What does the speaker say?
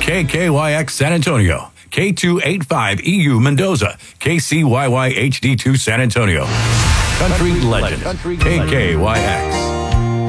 KKYX San Antonio, K285EU Mendoza, KCYY HD2 San Antonio. Country legend, KKYX.